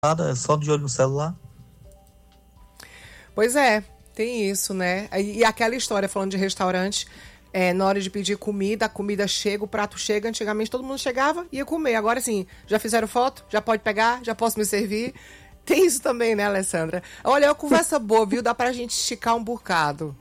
nada, é só de olho no celular. Pois é, tem isso, né? E aquela história, falando de restaurante, na hora de pedir comida, a comida chega, o prato chega. Antigamente todo mundo chegava e ia comer. Agora sim, já fizeram foto? Já pode pegar? Já posso me servir? Tem isso também, né, Alessandra? Olha, é uma conversa boa, viu? Dá pra gente esticar um bocado.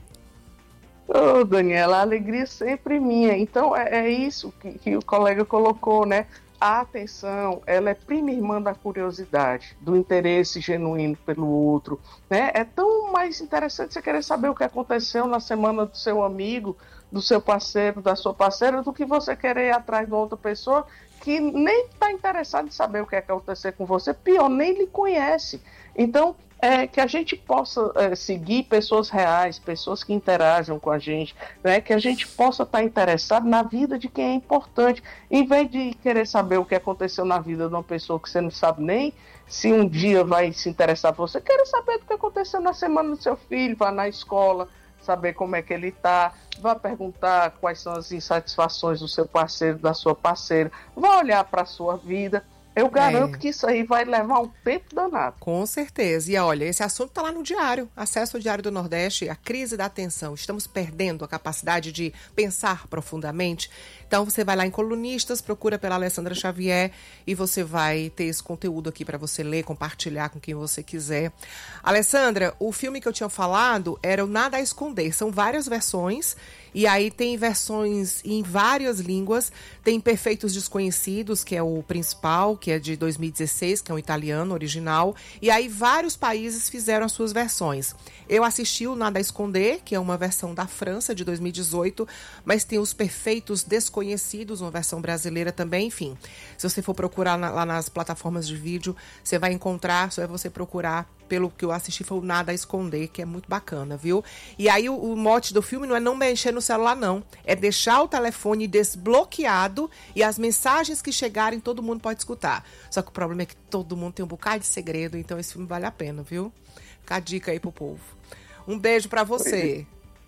Ô, Daniela, a alegria é sempre minha. Então, é isso que o colega colocou, né? A atenção, ela é prima irmã da curiosidade, do interesse genuíno pelo outro, né? É tão mais interessante você querer saber o que aconteceu na semana do seu amigo, do seu parceiro, da sua parceira, do que você querer ir atrás de outra pessoa que nem está interessada em saber o que é que acontecer com você, pior, nem lhe conhece. Então, que a gente possa seguir pessoas reais, pessoas que interajam com a gente, né? Que a gente possa estar interessado na vida de quem é importante, em vez de querer saber o que aconteceu na vida de uma pessoa que você não sabe nem se um dia vai se interessar por você. Quero saber do que aconteceu na semana do seu filho, vá na escola, saber como é que ele está, vá perguntar quais são as insatisfações do seu parceiro, da sua parceira, vá olhar para a sua vida. Eu garanto que isso aí vai levar um tempo danado. Com certeza. E olha, esse assunto está lá no Diário. Acesso ao Diário do Nordeste, a crise da atenção. Estamos perdendo a capacidade de pensar profundamente. Então você vai lá em Colunistas, procura pela Alessandra Xavier e você vai ter esse conteúdo aqui para você ler, compartilhar com quem você quiser. Alessandra, o filme que eu tinha falado era o Nada a Esconder. São várias versões. E aí tem versões em várias línguas. Tem Perfeitos Desconhecidos, que é o principal, que é de 2016, que é um italiano original. E aí vários países fizeram as suas versões. Eu assisti o Nada a Esconder, que é uma versão da França, de 2018. Mas tem os Perfeitos Desconhecidos, uma versão brasileira também. Enfim, se você for procurar lá nas plataformas de vídeo, você vai encontrar, só é você procurar. Pelo que eu assisti, foi o Nada a Esconder, que é muito bacana, viu? E aí o mote do filme não é não mexer no celular, não. É deixar o telefone desbloqueado e as mensagens que chegarem, todo mundo pode escutar. Só que o problema é que todo mundo tem um bocado de segredo, então esse filme vale a pena, viu? Fica a dica aí pro povo. Um beijo pra você.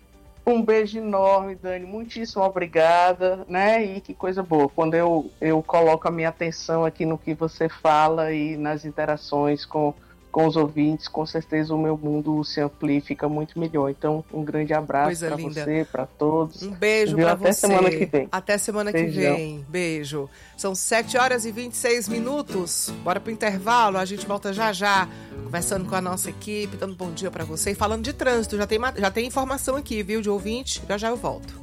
Um beijo enorme, Dani. Muitíssimo obrigada, né? E que coisa boa. Quando eu coloco a minha atenção aqui no que você fala e nas interações com os ouvintes, com certeza o meu mundo se amplia e fica muito melhor. Então, um grande abraço para você, para todos. Um beijo para você. Até semana que vem. Até semana que vem. Beijo. São 7h26. Bora pro intervalo. A gente volta já já, conversando com a nossa equipe, dando bom dia para você. E falando de trânsito, já tem informação aqui, viu, de ouvinte? Já já eu volto.